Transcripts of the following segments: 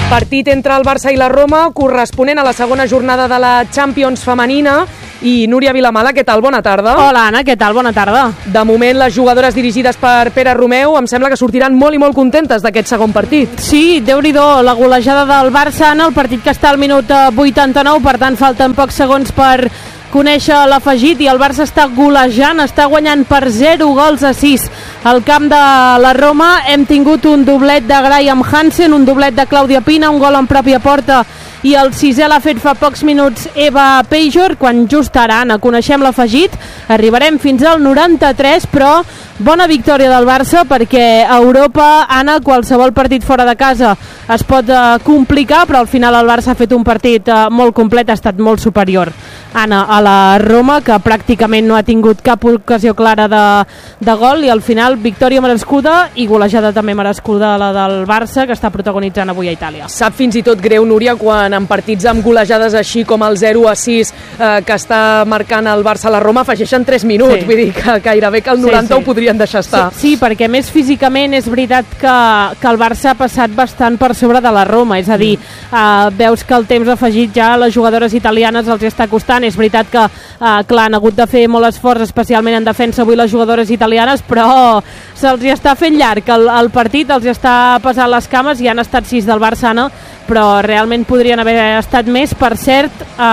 Partit entre el Barça i la Roma, corresponent a la segona jornada de la Champions femenina. I Núria Vilamala, què tal? Bona tarda. Hola, Anna, què tal? Bona tarda. De moment, les jugadores dirigides per Pere Romeu em sembla que sortiran molt i molt contentes d'aquest segon partit. Sí, Déu-n'hi-do, la golejada del Barça en el partit que està al minut 89, per tant falten pocs segons per conèixer l'afegit, i el Barça està golejant, està guanyant per 0-6 al camp de la Roma. Hem tingut un doblet de Graham Hansen, un doblet de Clàudia Pina, un gol en pròpia porta, i el sisè l'ha fet fa pocs minuts Eva Pejor, quan just ara, Anna, coneixem l'afegit. Arribarem fins al 93, però bona victòria del Barça, perquè a Europa, Anna, qualsevol partit fora de casa es pot complicar, però al final el Barça ha fet un partit molt complet, ha estat molt superior, Anna, a la Roma, que pràcticament no ha tingut cap ocasió clara de gol, i al final victòria merescuda i golejada també merescuda la del Barça, que està protagonitzant avui a Itàlia. Sap fins i tot greu, Núria, quan en partits amb golejades així com el 0-6 que està marcant el Barça a la Roma afegeixen 3 minuts, sí. Vull dir que gairebé que el 90 ho podrien deixar estar. Sí, perquè més físicament és veritat que el Barça ha passat bastant per sobre de la Roma, és a dir, veus que el temps afegit ja a les jugadores italianes els està costant. És veritat que, clar, han hagut de fer molt esforç, especialment en defensa avui les jugadores italianes, però se'ls està fent llarg el partit, els està pesant les cames, i han estat 6 del Barça, Anna, però realment podrien haver estat més. Per cert,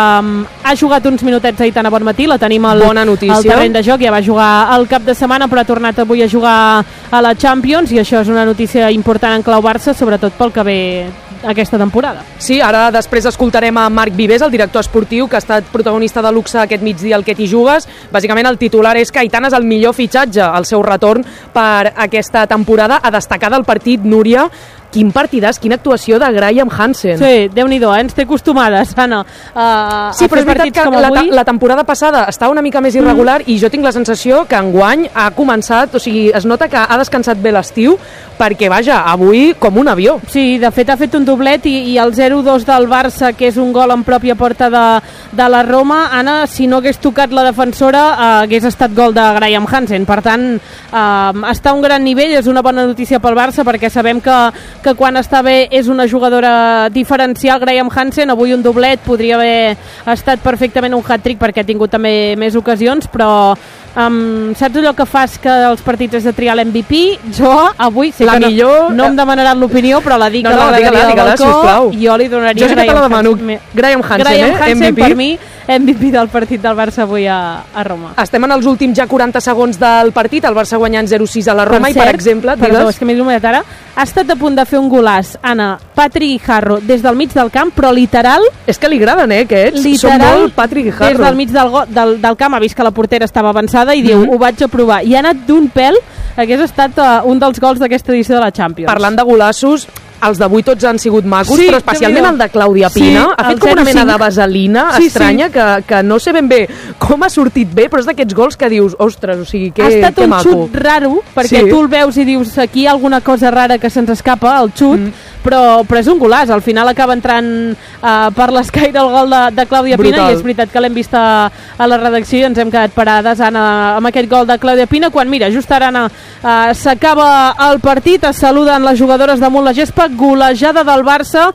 ha jugat uns minutets Aitana Bonmatí, la tenim al terreny de joc, ja va jugar el cap de setmana, però ha tornat avui a jugar a la Champions, i això és una notícia important en clau Barça, sobretot pel que ve aquesta temporada. Sí, ara després escoltarem a Marc Vives, el director esportiu, que ha estat protagonista de luxe aquest migdia al Que t'hi jugues. Bàsicament el titular és que Aitana és el millor fitxatge al seu retorn per aquesta temporada. A destacar del partit, Núria, quin partidàs, quina actuació de Graham Hansen. Sí, Déu-n'hi-do, ens té acostumades, Anna. Sí, però és veritat que la temporada passada estava una mica més irregular, i jo tinc la sensació que enguany ha començat, o sigui, es nota que ha descansat bé l'estiu, perquè, vaja, avui com un avió. Sí, de fet ha fet un doblet, i el 0-2 del Barça, que és un gol en pròpia porta de la Roma, Anna, si no hagués tocat la defensora, hagués estat gol de Graham Hansen. Per tant, està a un gran nivell, és una bona notícia pel Barça, perquè sabem que quan està bé és una jugadora diferencial. Graham Hansen, avui un doblet, podria haver estat perfectament un hat-trick, perquè ha tingut també més ocasions, però saps allò que fas que els partits és de triar l'MVP? Jo avui sé que no em demanaran l'opinió, però la dic a la balcó, jo li donaria Graham Hansen, MVP. Per mi, MVP del partit del Barça avui a Roma. Estem en els últims ja 40 segons del partit, el Barça guanyant 0-6 a la Roma, i per exemple, és que m'he iluminat ara, ha estat a punt de fer un golaç, Anna, Patrick Guijarro, des del mig del camp, però literal... És que li agraden, aquests? Són molt Patrick Guijarro. Des del mig del camp ha vist que la portera estava avançada i diu, ho vaig a provar. I ha anat d'un pèl, hagués estat un dels gols d'aquesta edició de la Champions. Parlant de golassos, els d'avui tots han sigut macos, sí, però especialment el de Clàudia Pina. Ha fet com una mena de vaselina estranya, que no sé ben bé com ha sortit bé, però és d'aquests gols que dius, ostres, o sigui, que maco. Ha estat un xut raro, perquè tu el veus i dius, aquí hi ha alguna cosa rara que se'ns escapa, el xut, però és un golaç. Al final acaba entrant per l'escaire el gol de Clàudia Pina, i és veritat que l'hem vist a la redacció i ens hem quedat parades, Anna, amb aquest gol de Clàudia Pina, quan, mira, just ara, Anna, s'acaba el partit, es saluden les jugadores damunt la gespa, golejada del Barça,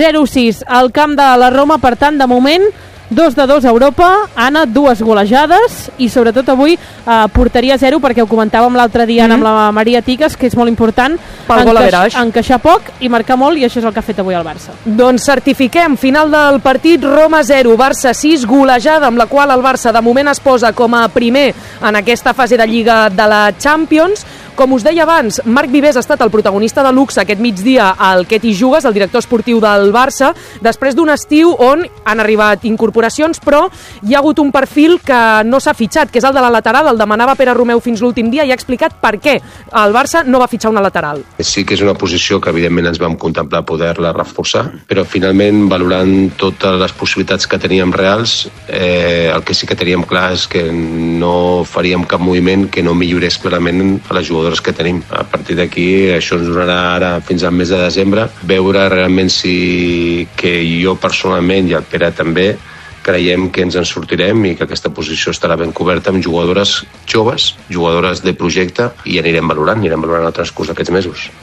0-6 al camp de la Roma. Per tant, de moment, 2-2 a Europa, Anna, 2 golejades, i sobretot avui porteria 0, perquè ho comentàvem l'altre dia amb la Maria Tigas, que és molt important encaixar poc i marcar molt, i això és el que ha fet avui el Barça. Doncs certifiquem final del partit, Roma 0, Barça 6, golejada amb la qual el Barça de moment es posa com a primer en aquesta fase de Lliga de la Champions. Com us deia abans, Marc Vives ha estat el protagonista de luxe aquest migdia al Que t'hi jugues, el director esportiu del Barça, després d'un estiu on han arribat incorporacions, però hi ha hagut un perfil que no s'ha fitxat, que és el de la lateral. El demanava Pere Romeu fins l'últim dia i ha explicat per què el Barça no va fitxar una lateral. Sí que és una posició que evidentment ens vam contemplar poder-la reforçar, però finalment, valorant totes les possibilitats que teníem reals, el que sí que teníem clar és que no faríem cap moviment que no millorés clarament a les jugadores que tenim. A partir d'aquí, això ens donarà ara fins al mes de desembre veure realment si, que jo personalment i el Pere també, creiem que ens en sortirem i que aquesta posició estarà ben coberta amb jugadores joves, jugadores de projecte, i anirem valorant el transcurs d'aquests mesos.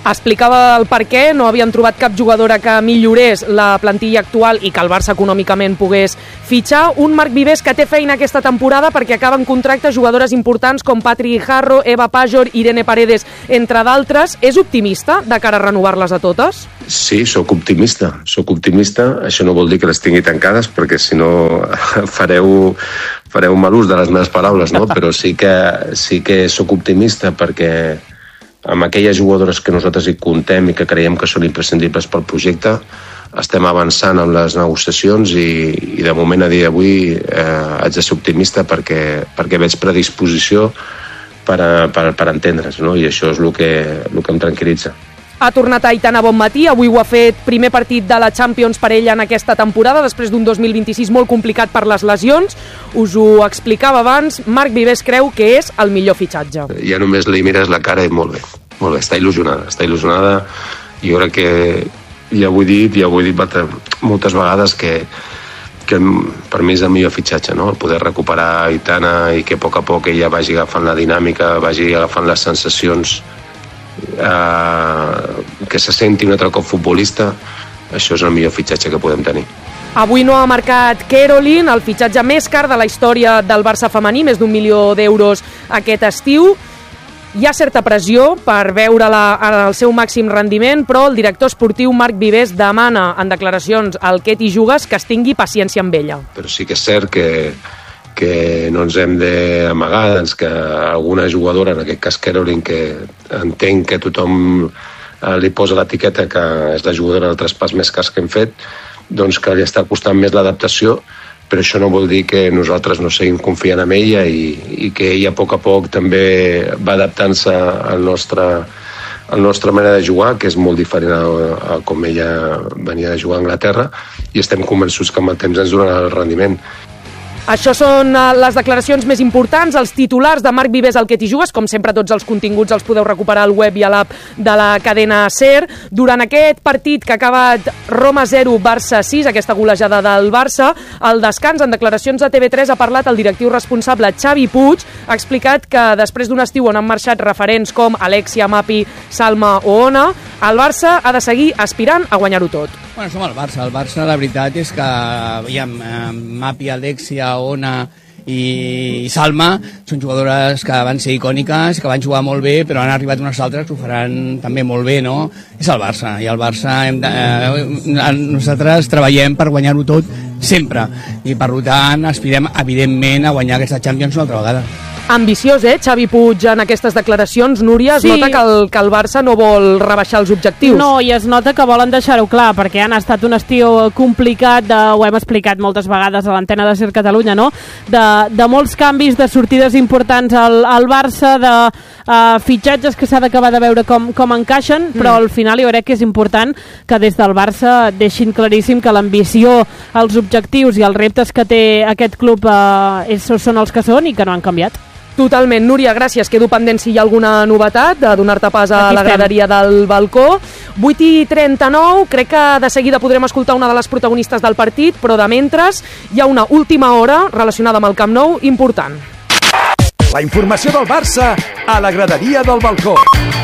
Explicava el per què, no havien trobat cap jugadora que millorés la plantilla actual i que el Barça econòmicament pogués fitxar. Un Marc Vives que té feina aquesta temporada perquè acaben contracte jugadores importants com Patri Jarro, Eva Pajor, Irene Paredes, entre d'altres. És optimista de cara a renovar-les a totes? Sí, sóc optimista. Això no vol dir que les tingui tancades, perquè si no fareu mal ús de les meves paraules, no? Però sí que sóc optimista perquè amb aquelles jugadores que nosaltres hi contem i que creiem que són imprescindibles pel projecte, estem avançant amb les negociacions i de moment a dia d'avui haig de ser optimista perquè veig predisposició per entendre's, no? I això és el que em tranquil·litza. Ha tornat Aitana Bonmatí, avui ho ha fet primer partit de la Champions per ella en aquesta temporada, després d'un 2026 molt complicat per les lesions. Us ho explicava abans, Marc Vives creu que és el millor fitxatge. Ja només li mires la cara i molt bé, està il·lusionada. Jo crec que ja ho he dit moltes vegades que per mi és el millor fitxatge, no? El poder recuperar Aitana i que a poc ella vagi agafant la dinàmica, vagi agafant les sensacions, que se senti un altre cop futbolista. Això és el millor fitxatge que podem tenir. Avui no ha marcat Caroline, el fitxatge més car de la història del Barça femení, més d'1 milió d'euros aquest estiu. Hi ha certa pressió per veure-la al seu màxim rendiment, però el director esportiu Marc Vives demana en declaracions al Ketty Jugues que es tingui paciència amb ella. Però sí que és cert que no ens hem d'amagar, que alguna jugadora, en aquest cas Caroline, que entenc que tothom li posa l'etiqueta que és la jugadora del traspàs més car que hem fet, doncs que li està costant més l'adaptació, però això no vol dir que nosaltres no seguim confiant en ella i que ella a poc també va adaptant-se a la nostra manera de jugar, que és molt diferent a com ella venia de jugar a Anglaterra, i estem convençuts que amb el temps ens donarà el rendiment. Això són les declaracions més importants, els titulars de Marc Vives al Ketty Jugues. Com sempre, tots els continguts els podeu recuperar al web i a l'app de la cadena SER. Durant aquest partit que ha acabat Roma 0, Barça 6, aquesta golejada del Barça, al descans, en declaracions a TV3, ha parlat el directiu responsable Xavi Puig. Ha explicat que després d'un estiu on han marxat referents com Alexia, Mapi, Salma o Ona, el Barça ha de seguir aspirant a guanyar-ho tot. Bueno, som el Barça. El Barça, la veritat és que Mapi, Alexia, Ona i Salma són jugadores que van ser icòniques, que van jugar molt bé, però han arribat unes altres que ho faran també molt bé, no? És el Barça, i el Barça nosaltres treballem per guanyar-ho tot sempre, i per tant aspirem evidentment a guanyar aquesta Champions una altra vegada. Ambiciós, Xavi Puig, en aquestes declaracions. Núria, es nota que el Barça no vol rebaixar els objectius. No, i es nota que volen deixar-ho clar, perquè han estat un estiu complicat, ho hem explicat moltes vegades a l'antena de SER Catalunya, no? De molts canvis, de sortides importants al Barça, de fitxatges que s'ha d'acabar de veure com encaixen, però al final jo crec que és important que des del Barça deixin claríssim que l'ambició, els objectius i els reptes que té aquest club són els que són i que no han canviat. Totalment. Núria, gràcies. Quedo pendent si hi ha alguna novetat, de donar-te pas a la graderia del balcó. 8:39, crec que de seguida podrem escoltar una de les protagonistes del partit, però de mentres hi ha una última hora relacionada amb el Camp Nou important. La informació del Barça a la graderia del balcó.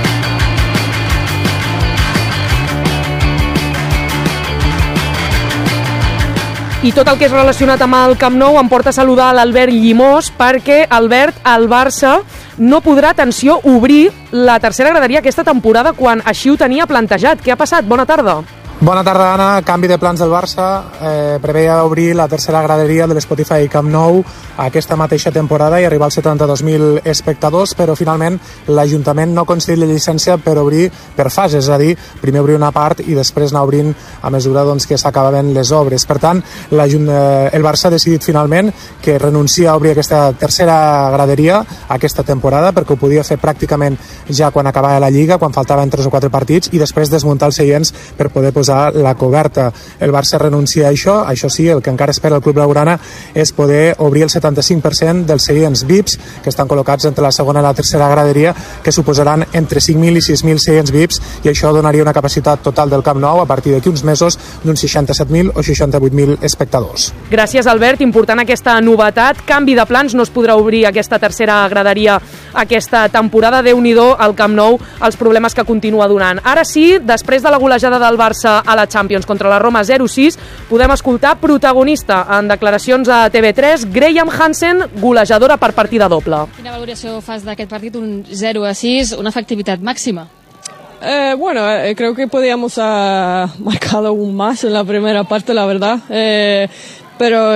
I tot el que és relacionat amb el Camp Nou em porta a saludar l'Albert Llimós, perquè, Albert, el Barça no podrà, atenció, obrir la tercera graderia aquesta temporada quan així ho tenia plantejat. Què ha passat? Bona tarda. Bona tarda, Anna. Canvi de plans del Barça. Preveia obrir la tercera graderia de l'Spotify Camp Nou aquesta mateixa temporada i arribar als 72.000 espectadors, però finalment l'Ajuntament no concedit la llicència per obrir per fases, és a dir, primer obrir una part i després anar obrint a mesura que s'acabaven les obres. Per tant, el Barça ha decidit finalment que renuncia a obrir aquesta tercera graderia aquesta temporada, perquè ho podia fer pràcticament ja quan acabava la Lliga, quan faltaven 3 o 4 partits, i després desmuntar els seients per poder posar a la coberta. El Barça renuncia a això. Això sí, el que encara espera el club blaugrana és poder obrir el 75% dels seients VIPs que estan col·locats entre la segona i la tercera graderia, que suposaran entre 5.000 i 6.000 seients VIPs, i això donaria una capacitat total del Camp Nou a partir d'aquí uns mesos d'uns 67.000 o 68.000 espectadors. Gràcies, Albert. Important aquesta novetat. Canvi de plans, no es podrà obrir aquesta tercera graderia aquesta temporada. Déu-n'hi-do al Camp Nou, els problemes que continua donant. Ara sí, després de la golejada del Barça a la Champions contra la Roma 0-6, podem escoltar protagonista en declaracions a TV3, Graham Hansen, golejadora per partida doble. Quina valoració fas d'aquest partit? Un 0-6, una efectivitat màxima. Bueno, creo que podíamos haber marcado aún más en la primera parte, la verdad. Pero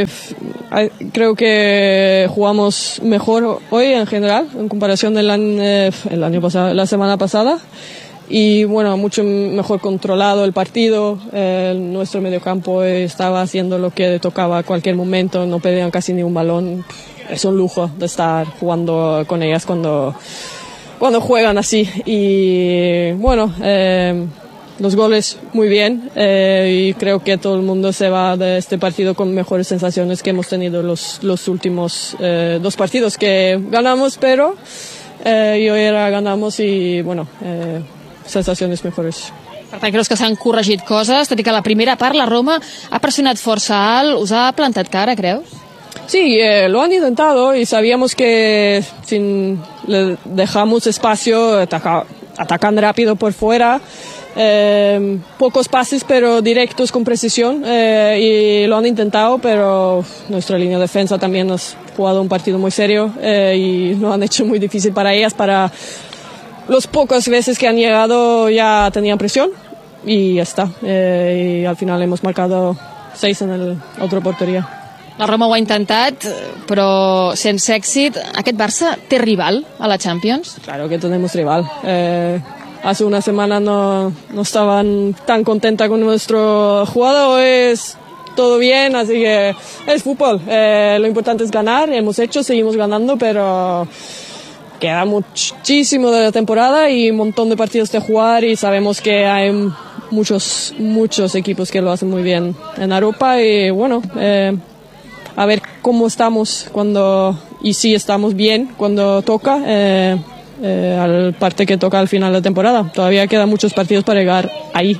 creo que jugamos mejor hoy en general, en comparación del el año pasado, la semana pasada. Y bueno, mucho mejor controlado el partido. Nuestro mediocampo estaba haciendo lo que tocaba a cualquier momento, no pedían casi ni un balón. Es un lujo de estar jugando con ellas cuando juegan así. Y bueno, los goles muy bien, y creo que todo el mundo se va de este partido con mejores sensaciones que hemos tenido los últimos 2 partidos que ganamos, pero y hoy ganamos y bueno, sensaciones mejores. Per tant, creus que s'han corregit coses, tot i que a la primera part la Roma ha pressionat força alt, us ha plantat cara, creus? Sí, lo han intentado y sabíamos que si le dejamos espacio atacan rápido por fuera, pocos pases pero directos con precisión, y lo han intentado, pero nuestra línea de defensa también nos ha jugado un partido muy serio, y lo han hecho muy difícil para ellas. Para los pocas veces que han llegado ya tenían presión y ya está, y al final hemos marcado 6 en la otra portería. La Roma ho ha intentat, però sense èxit. Aquest Barça té rival a la Champions? Claro que tenemos rival. Hace una semana no estaban tan contenta con nuestro jugador. Es todo bien, así que es fútbol. Lo importante es ganar. Seguimos ganando, pero queda muchísimo de la temporada y un montón de partidos de jugar, y sabemos que hay muchos equipos que lo hacen muy bien en Europa, y bueno, a ver cómo estamos y si estamos bien cuando toca, al parte que toca al final de la temporada. Todavía quedan muchos partidos para llegar ahí.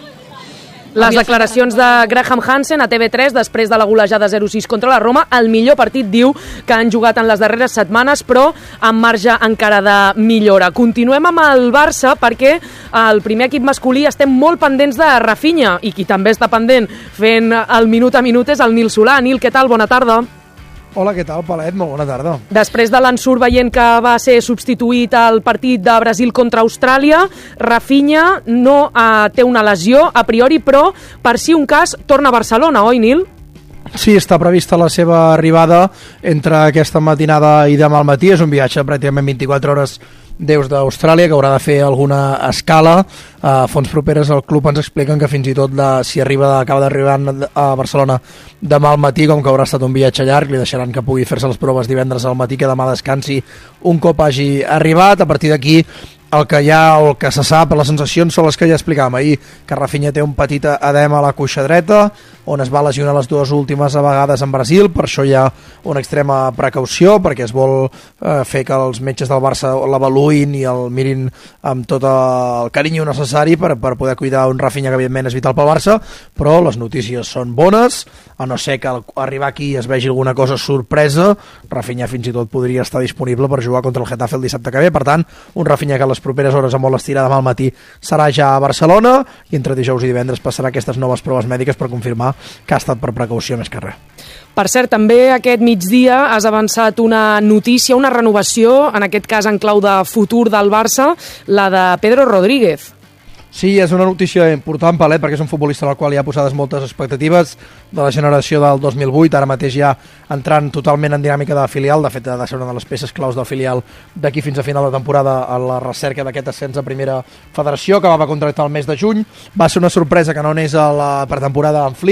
Les declaracions de Graham Hansen a TV3 després de la golejada 0-6 contra la Roma. El millor partit, diu, que han jugat en les darreres setmanes, però amb marge encara de millora. Continuem amb el Barça, perquè el primer equip masculí estem molt pendents de Rafinha, i qui també està pendent fent el minut a minut és el Nil Solà. Nil, què tal? Bona tarda. Hola, què tal, Palet? Molt bona tarda. Després de l'ensurt, veient que va ser substituït al partit de Brasil contra Austràlia, Rafinha no té una lesió a priori, però per si un cas torna a Barcelona, oi, Nil? Sí, està prevista la seva arribada entre aquesta matinada i demà al matí. És un viatge de pràcticament 24 hores des d'Austràlia, que haurà de fer alguna escala. A fonts properes al club ens expliquen que fins i tot si acaba d'arribar a Barcelona demà al matí, com que haurà estat un viatge llarg, li deixaran que pugui fer-se les proves divendres al matí, que demà descansi un cop hagi arribat. A partir d'aquí el que se sap, les sensacions són les que ja explicàvem ahir, que Rafinha té un petit edema a la cuixa dreta, on es va lesionar les 2 últimes vegades en Brasil. Per això hi ha una extrema precaució, perquè es vol fer que els metges del Barça l'avaluïn i el mirin amb tot el carinyo necessari per poder cuidar un Rafinha que evidentment és vital pel Barça, però les notícies són bones, a no ser que al arribar aquí es vegi alguna cosa sorpresa. Rafinha fins i tot podria estar disponible per jugar contra el Getafe el dissabte que ve. Per tant, un Rafinha que les properes hores amb molt estirada demà al matí serà ja a Barcelona, i entre dijous i divendres passarà aquestes noves proves mèdiques per confirmar que ha estat per precaució més que res. Per cert, també aquest migdia has avançat una notícia, una renovació, en aquest cas en clau de futur del Barça, la de Pedro Rodríguez. Sí, és una notícia important, Palet, perquè és un futbolista al qual hi ha posades moltes expectatives, de la generació del 2008, ara mateix ja entrant totalment en dinàmica de filial. De fet, ha de ser una de les peces claus del filial d'aquí fins a final de temporada a la recerca d'aquest ascens a primera federació, que va contractar el mes de juny. Va ser una sorpresa que no anés a la pretemporada en Flick,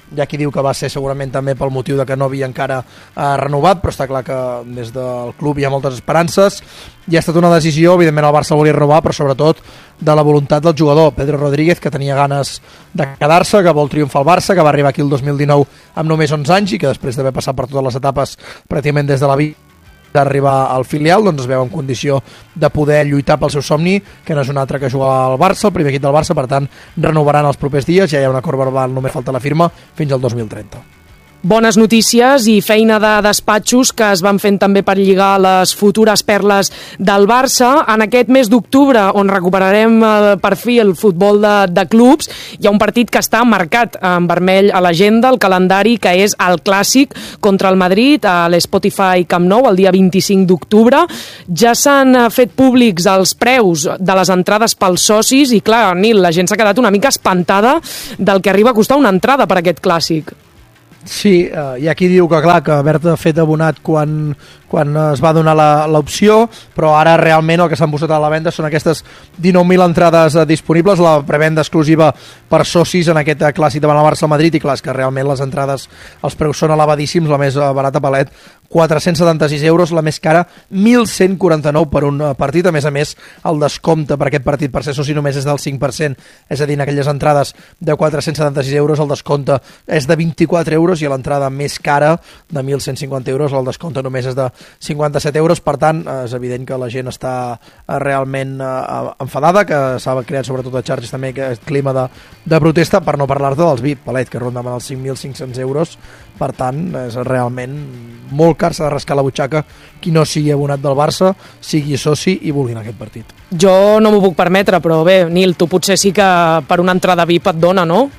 Hi ha qui diu que va ser segurament també pel motiu de que no havia encara renovat, però està clar que des del club hi ha moltes esperances, i ha estat una decisió, evidentment el Barça volia renovar, però sobretot de la voluntat del jugador, Pedro Rodríguez, que tenia ganes de quedar-se, que vol triomfar al Barça, que va arribar aquí el 2019 amb només 11 anys i que després d'haver passat per totes les etapes pràcticament des de la vida d'arribar al filial, doncs es veu en condició de poder lluitar pel seu somni, que no és un altre que jugar al Barça, el primer equip del Barça, per tant renovaran els propers dies, ja hi ha un acord verbal, només falta la firma fins al 2030. Bones notícies i feina de despatxos que es van fent també per lligar les futures perles del Barça. En aquest mes d'octubre, on recuperarem per fi el futbol de clubs, hi ha un partit que està marcat en vermell a l'agenda, el calendari, que és el clàssic contra el Madrid a l'Spotify Camp Nou el dia 25 d'octubre. Ja s'han fet públics els preus de les entrades pels socis i, clar, Nil, la gent s'ha quedat una mica espantada del que arriba a costar una entrada per aquest clàssic. Sí, hi ha qui diu que clar, que haver-te fet abonat quan es va donar l'opció, però ara realment el que s'han posat a la venda són aquestes 19.000 entrades disponibles, la prevenda exclusiva per socis en aquest clàssic davant el Barça-Madrid, i clar, és que realment les entrades, els preus són elevadíssims, la més barata Palet, 476 euros, la més cara 1.149 per un partit. A més, el descompte per aquest partit per ser soci només és del 5%, és a dir, en aquelles entrades de 476 euros el descompte és de 24 euros i a l'entrada més cara de 1.150 euros el descompte només és de 57 euros. Per tant, és evident que la gent està realment enfadada, que s'ha creat sobretot a xarxes també aquest clima de protesta, per no parlar-te dels VIP, Palet, que rondaven els 5.500 euros. Per tant, és realment molt car, s'ha de rascar la butxaca qui no sigui abonat del Barça, sigui soci i vulgui anar a aquest partit. Jo no m'ho puc permetre, però bé, Nil, tu potser sí que per una entrada VIP et dona, no?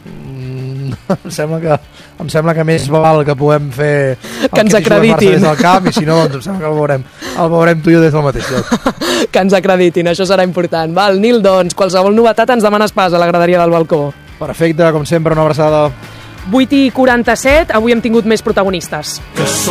Em sembla que més val que puguem fer que ens acreditin des del camp, i si no, doncs em sembla que el veurem tu i jo des del mateix lloc. Que ens acreditin, això serà important. Val, Nil, doncs, qualsevol novetat ens demanes pas a la graderia del balcó. Perfecte, com sempre, una abraçada. 8:47, avui hem tingut més protagonistes.